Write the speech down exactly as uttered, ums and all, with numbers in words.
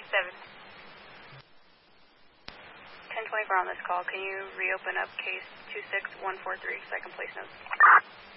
seven. ten twenty-four on this call. Can you reopen up case two six one four three so I can place notes?